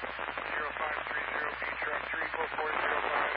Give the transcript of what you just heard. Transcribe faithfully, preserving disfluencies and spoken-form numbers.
zero five three zero, B truck three four four zero five.